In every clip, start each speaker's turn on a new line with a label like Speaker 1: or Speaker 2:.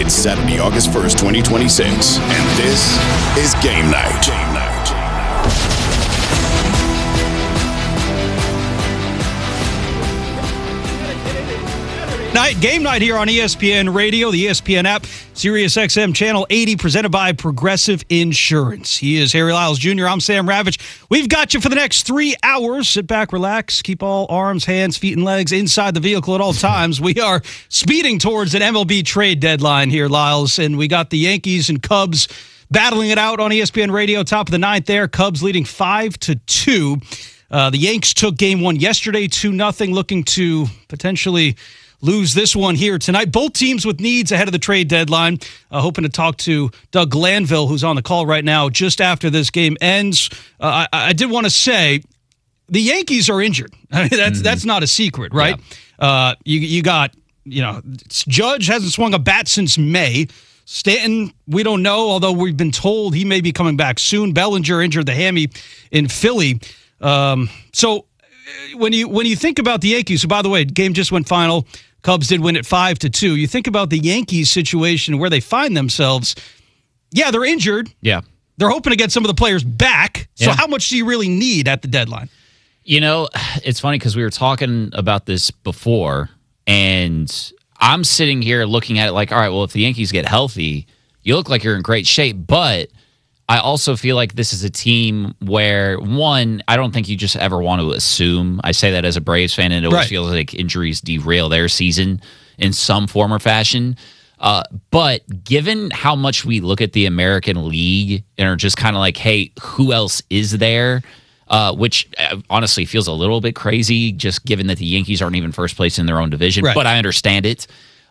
Speaker 1: It's Saturday, August 1st, 2026, and this is Game Night.
Speaker 2: Game night here on ESPN Radio, the ESPN app, Sirius XM Channel 80, presented by Progressive Insurance. He is Harry Lyles Jr. I'm Sam Ravitch. We've got you for the next 3 hours. Sit back, relax, keep all arms, hands, feet, and legs inside the vehicle at all times. We are speeding towards an MLB trade deadline here, Lyles, and we got the Yankees and Cubs battling it out on ESPN Radio. Top of the ninth there, Cubs leading 5-2. The Yanks took game one yesterday, 2-0, looking to potentially lose this one here tonight. Both teams with needs ahead of the trade deadline. Hoping to talk to Doug Glanville, who's on the call right now, just after this game ends. I did want to say the Yankees are injured. I mean, that's not a secret, right? Yeah. You got, Judge hasn't swung a bat since May. Stanton, we don't know, although we've been told he may be coming back soon. Bellinger injured the hammy in Philly. So when you think about the Yankees, so by the way, game just went final. Cubs did win it 5-2. You think about the Yankees situation where they find themselves. Yeah, they're injured.
Speaker 3: Yeah.
Speaker 2: They're hoping to get some of the players back. So how much do you really need at the deadline?
Speaker 3: It's funny because we were talking about this before, and I'm sitting here looking at it like, all right, well, if the Yankees get healthy, you look like you're in great shape. But I also feel like this is a team where, one, I don't think you just ever want to assume. I say that as a Braves fan, and it always feels like injuries derail their season in some form or fashion. But given how much we look at the American League and are just kind of like, hey, who else is there? Which honestly feels a little bit crazy, just given that the Yankees aren't even first place in their own division. Right. But I understand it.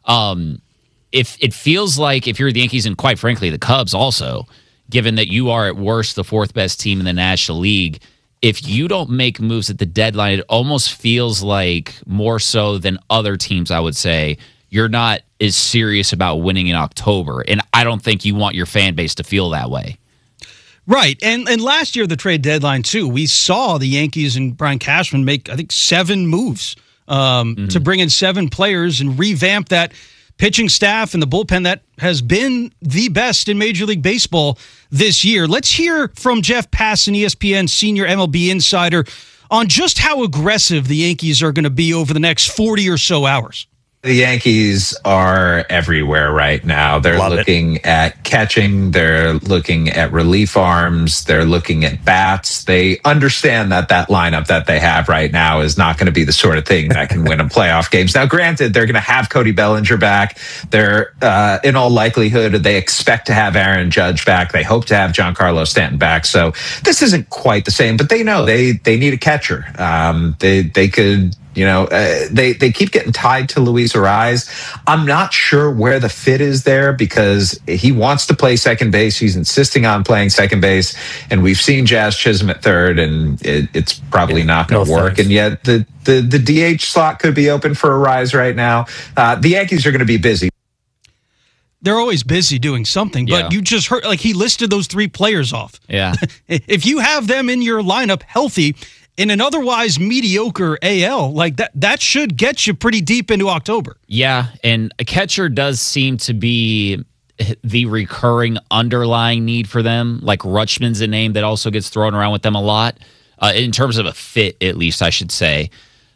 Speaker 3: If it feels like if you're the Yankees and, quite frankly, the Cubs also, given that you are at worst the fourth best team in the National League, if you don't make moves at the deadline, it almost feels like more so than other teams, I would say, you're not as serious about winning in October. And I don't think you want your fan base to feel that way.
Speaker 2: Right. And last year, the trade deadline, too, we saw the Yankees and Brian Cashman make, I think, 7 moves to bring in 7 players and revamp that pitching staff and the bullpen that has been the best in Major League Baseball this year. Let's hear from Jeff Passan, ESPN senior MLB insider, on just how aggressive the Yankees are going to be over the next 40 or so hours.
Speaker 4: The Yankees are everywhere right now. They're looking at catching. They're looking at relief arms. They're looking at bats. They understand that lineup that they have right now is not going to be the sort of thing that can win them playoff games. Now, granted, they're going to have Cody Bellinger back. They're, in all likelihood, they expect to have Aaron Judge back. They hope to have Giancarlo Stanton back. So this isn't quite the same, but they know they need a catcher. They could... they keep getting tied to Luis Arraez. I'm not sure where the fit is there because he wants to play second base. He's insisting on playing second base, and we've seen Jazz Chisholm at third, and it's probably not going to work. Thanks. And yet the DH slot could be open for Arraez right now. The Yankees are going to be busy.
Speaker 2: They're always busy doing something, but you just heard, like, he listed those 3 players off.
Speaker 3: Yeah.
Speaker 2: If you have them in your lineup healthy in an otherwise mediocre AL, like that should get you pretty deep into October.
Speaker 3: Yeah, and a catcher does seem to be the recurring underlying need for them. Like Rutschman's a name that also gets thrown around with them a lot, in terms of a fit, at least, I should say.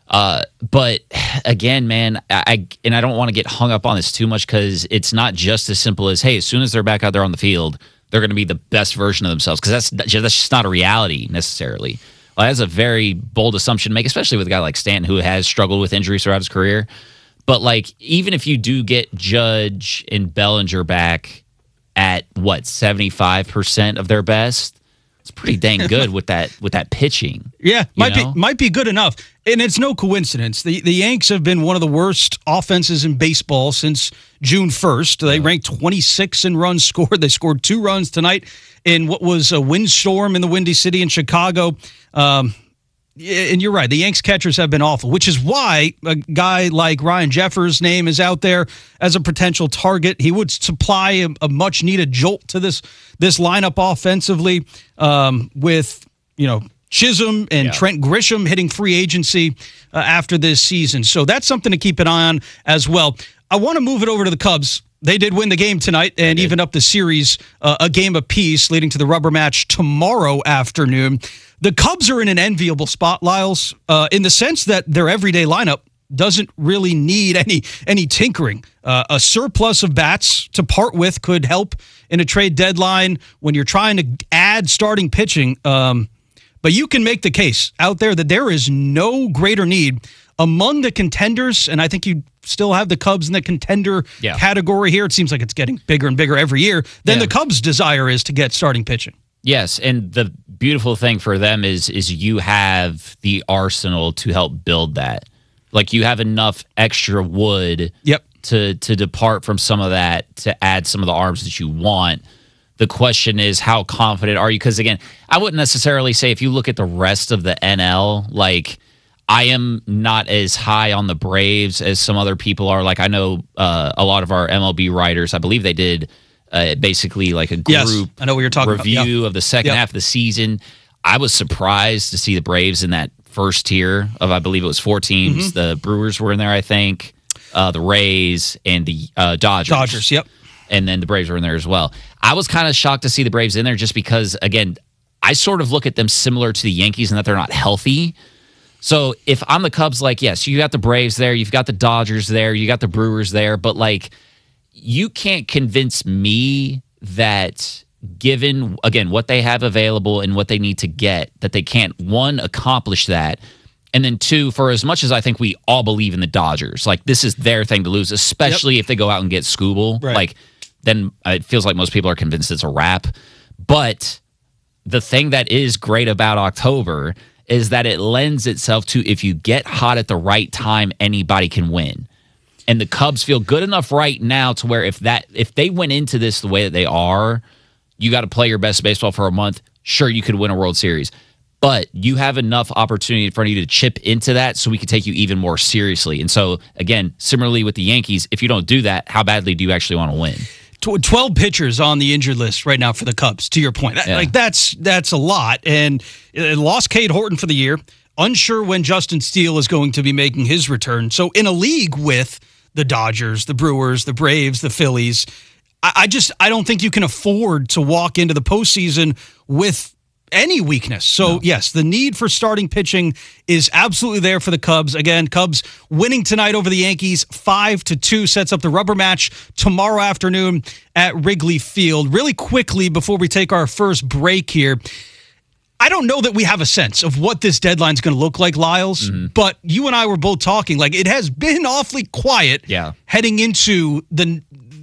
Speaker 3: But again, man, I don't want to get hung up on this too much because it's not just as simple as, hey, as soon as they're back out there on the field, they're going to be the best version of themselves, because that's just not a reality necessarily. Well, that's a very bold assumption to make, especially with a guy like Stanton, who has struggled with injuries throughout his career. But, like, even if you do get Judge and Bellinger back at, 75% of their best, it's pretty dang good with that pitching.
Speaker 2: Yeah, might be good enough. And it's no coincidence. The Yanks have been one of the worst offenses in baseball since June 1st. They ranked 26 in runs scored. They scored 2 runs tonight in what was a windstorm in the Windy City in Chicago. And you're right, the Yanks catchers have been awful, which is why a guy like Ryan Jeffers' name is out there as a potential target. He would supply a much-needed jolt to this lineup offensively, with, Chisholm and Trent Grisham hitting free agency after this season. So that's something to keep an eye on as well. I want to move it over to the Cubs. They did win the game tonight and even up the series a game apiece, leading to the rubber match tomorrow afternoon. The Cubs are in an enviable spot, Lyles, in the sense that their everyday lineup doesn't really need any tinkering. A surplus of bats to part with could help in a trade deadline when you're trying to add starting pitching. But you can make the case out there that there is no greater need among the contenders, and I think you still have the Cubs in the contender category here. It seems like it's getting bigger and bigger every year. Then the Cubs' desire is to get starting pitching.
Speaker 3: Yes, and the beautiful thing for them is you have the arsenal to help build that. Like, you have enough extra wood to depart from some of that, to add some of the arms that you want. The question is, how confident are you? Because, again, I wouldn't necessarily say, if you look at the rest of the NL, like, I am not as high on the Braves as some other people are. Like, I know a lot of our MLB writers, I believe they did basically like a group
Speaker 2: I know what you're talking
Speaker 3: review of the second half of the season. I was surprised to see the Braves in that first tier of, I believe it was 4 teams. The Brewers were in there, I think, the Rays, and the Dodgers. And then the Braves were in there as well. I was kind of shocked to see the Braves in there just because, again, I sort of look at them similar to the Yankees in that they're not healthy. So if I'm the Cubs, like, yes, you got the Braves there, you've got the Dodgers there, you got the Brewers there, but, like, you can't convince me that, given, again, what they have available and what they need to get, that they can't, one, accomplish that, and then two, for as much as I think we all believe in the Dodgers, like, this is their thing to lose, especially if they go out and get Skubal, like, then it feels like most people are convinced it's a wrap. But the thing that is great about October is that it lends itself to, if you get hot at the right time, anybody can win. And the Cubs feel good enough right now to where if they went into this the way that they are, you got to play your best baseball for a month. Sure, you could win a World Series, but you have enough opportunity in front of you to chip into that so we can take you even more seriously. And so, again, similarly with the Yankees, if you don't do that, how badly do you actually want to win?
Speaker 2: 12 pitchers on the injured list right now for the Cubs, to your point. Like, that's a lot. And lost Cade Horton for the year. Unsure when Justin Steele is going to be making his return. So in a league with the Dodgers, the Brewers, the Braves, the Phillies, I don't think you can afford to walk into the postseason with any weakness. So, yes, the need for starting pitching is absolutely there for the Cubs. Again, Cubs winning tonight over the Yankees 5-2 sets up the rubber match tomorrow afternoon at Wrigley Field. Really quickly, before we take our first break here, I don't know that we have a sense of what this deadline is going to look like, Lyles, but you and I were both talking, like, it has been awfully quiet heading into the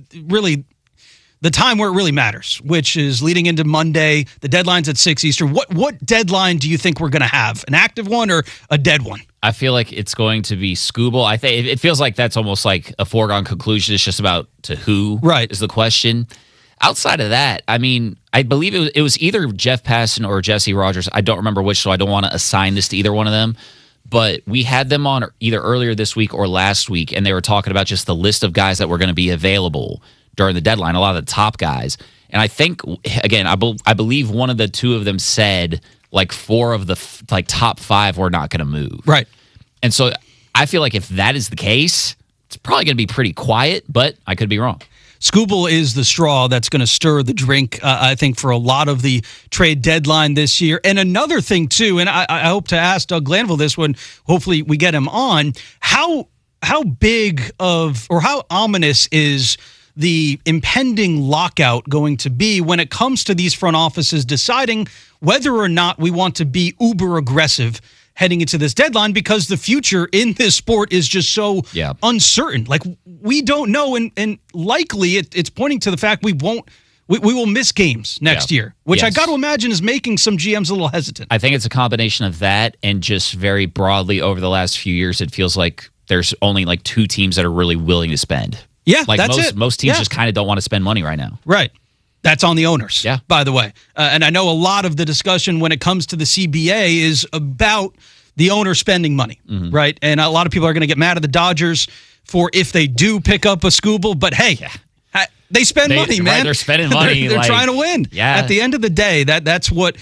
Speaker 2: time where it really matters, which is leading into Monday. The deadline's at 6 Eastern. What deadline do you think we're going to have? An active one or a dead one?
Speaker 3: I feel like it's going to be Skubal. I think it feels like that's almost like a foregone conclusion. It's just about to who is the question. Outside of that, I mean, I believe it was either Jeff Passan or Jesse Rogers. I don't remember which, so I don't want to assign this to either one of them. But we had them on either earlier this week or last week, and they were talking about just the list of guys that were going to be available during the deadline, a lot of the top guys. And I think, again, I believe one of the two of them said, like, 4 of the top 5 were not going to move.
Speaker 2: Right.
Speaker 3: And so I feel like if that is the case, it's probably going to be pretty quiet, but I could be wrong.
Speaker 2: Skubal is the straw that's going to stir the drink, I think, for a lot of the trade deadline this year. And another thing, too, and I hope to ask Doug Glanville this one, hopefully we get him on, how big of, or how ominous is the impending lockout going to be when it comes to these front offices deciding whether or not we want to be uber aggressive heading into this deadline, because the future in this sport is just so uncertain. Like, we don't know, and likely it's pointing to the fact we will miss games next year, which I got to imagine is making some GMs a little hesitant.
Speaker 3: I think it's a combination of that and just very broadly over the last few years, it feels like there's only like 2 teams that are really willing to spend.
Speaker 2: Yeah,
Speaker 3: like
Speaker 2: that's it.
Speaker 3: Most teams just kind of don't want to spend money right now.
Speaker 2: Right. That's on the owners, by the way. And I know a lot of the discussion when it comes to the CBA is about the owner spending money, right? And a lot of people are going to get mad at the Dodgers for if they do pick up a Skubal, but hey, they spend money, man.
Speaker 3: Right, they're spending money.
Speaker 2: They're trying to win.
Speaker 3: Yeah.
Speaker 2: At the end of the day, that's what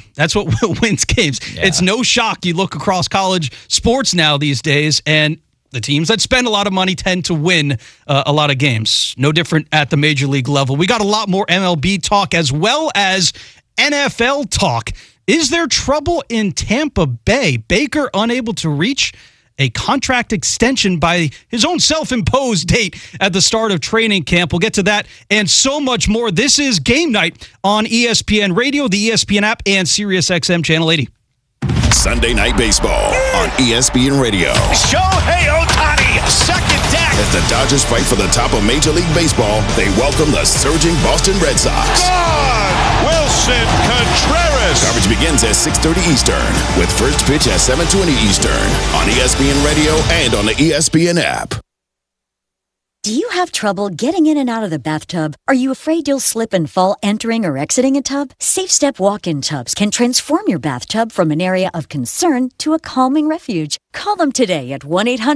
Speaker 2: wins games. Yeah. It's no shock you look across college sports now these days, and The teams that spend a lot of money tend to win a lot of games. No different at the major league level. We got a lot more MLB talk as well as NFL talk. Is there trouble in Tampa Bay? Baker unable to reach a contract extension by his own self-imposed date at the start of training camp. We'll get to that and so much more. This is Game Night on ESPN Radio, the ESPN app, and SiriusXM Channel 80.
Speaker 1: Sunday Night Baseball on ESPN Radio.
Speaker 5: Shohei Ohtani, second deck.
Speaker 1: As the Dodgers fight for the top of Major League Baseball, they welcome the surging Boston Red Sox.
Speaker 5: Gone! Wilson Contreras.
Speaker 1: Coverage begins at 6:30 Eastern with first pitch at 7:20 Eastern on ESPN Radio and on the ESPN app.
Speaker 6: Do you have trouble getting in and out of the bathtub? Are you afraid you'll slip and fall entering or exiting a tub? SafeStep walk-in tubs can transform your bathtub from an area of concern to a calming refuge. Call them today at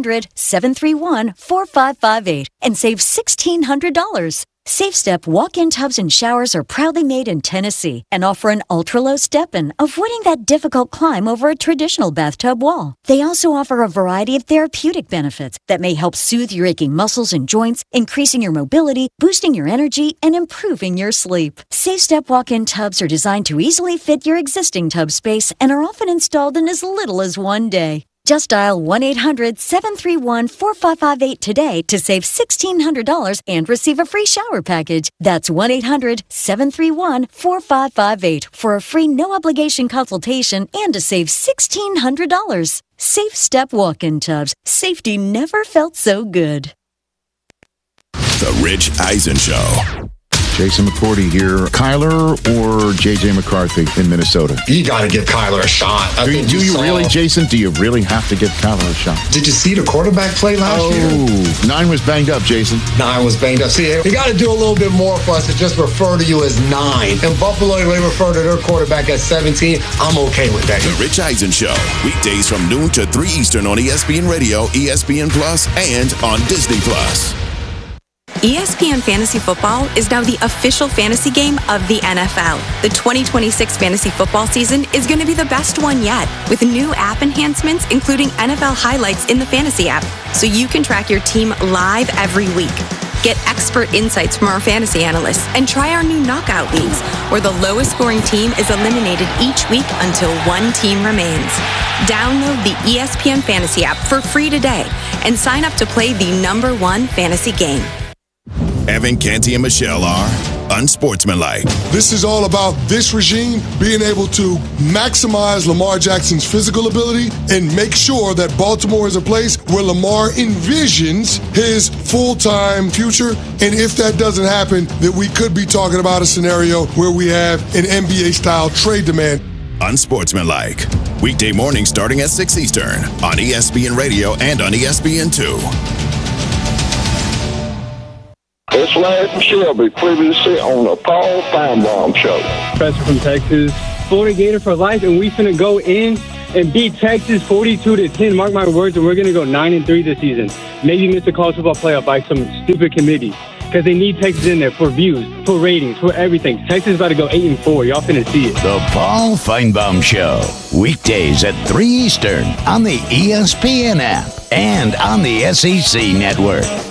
Speaker 6: 1-800-731-4558 and save $1,600. SafeStep walk-in tubs and showers are proudly made in Tennessee and offer an ultra-low step-in, avoiding that difficult climb over a traditional bathtub wall. They also offer a variety of therapeutic benefits that may help soothe your aching muscles and joints, increasing your mobility, boosting your energy, and improving your sleep. SafeStep walk-in tubs are designed to easily fit your existing tub space and are often installed in as little as one day. Just dial 1-800-731-4558 today to save $1,600 and receive a free shower package. That's 1-800-731-4558 for a free no-obligation consultation and to save $1,600. SafeStep walk-in tubs. Safety never felt so good.
Speaker 1: The Rich Eisen Show.
Speaker 7: Jason McCourty here. Kyler or J.J. McCarthy in Minnesota?
Speaker 8: You got to give Kyler a shot.
Speaker 7: Do you really, Jason? Do you really have to give Kyler a shot?
Speaker 8: Did you see the quarterback play last year?
Speaker 7: 9 was banged up, Jason.
Speaker 8: 9 was banged up. See, you got to do a little bit more for us to just refer to you as 9. In Buffalo, they refer to their quarterback as 17. I'm okay with that.
Speaker 1: The Rich Eisen Show. Weekdays from noon to 3 Eastern on ESPN Radio, ESPN Plus, and on Disney Plus.
Speaker 9: ESPN Fantasy Football is now the official fantasy game of the NFL. The 2026 fantasy football season is going to be the best one yet, with new app enhancements including NFL highlights in the fantasy app, so you can track your team live every week. Get expert insights from our fantasy analysts and try our new knockout leagues, where the lowest scoring team is eliminated each week until one team remains. Download the ESPN Fantasy app for free today and sign up to play the #1 fantasy game.
Speaker 1: Evan, Canty, and Michelle are unsportsmanlike.
Speaker 10: This is all about this regime being able to maximize Lamar Jackson's physical ability and make sure that Baltimore is a place where Lamar envisions his full-time future. And if that doesn't happen, then we could be talking about a scenario where we have an NBA-style trade demand.
Speaker 1: Unsportsmanlike. Weekday mornings starting at 6 Eastern on ESPN Radio and on ESPN2.
Speaker 11: It's Larry from Shelby, previously on the Paul Feinbaum Show.
Speaker 12: Professor from Texas, Florida Gator for life, and we finna go in and beat Texas 42-10. Mark my words, and we're gonna go 9-3 this season. Maybe miss the college football playoff by some stupid committee, because they need Texas in there for views, for ratings, for everything. Texas is about to go 8-4. Y'all finna see it.
Speaker 13: The Paul Feinbaum Show, weekdays at 3 Eastern on the ESPN app and on the SEC Network.